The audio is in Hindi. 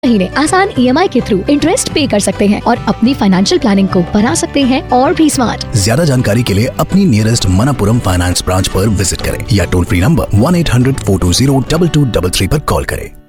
महीने आसान EMI के थ्रू इंटरेस्ट पे कर सकते हैं और अपनी फाइनेंशियल प्लानिंग को बना सकते हैं और भी स्मार्ट। ज्यादा जानकारी के लिए अपनी नियरेस्ट मनपुरम फाइनेंस ब्रांच पर विजिट करें या टोल फ्री नंबर 1-800-420-2233 पर कॉल करें।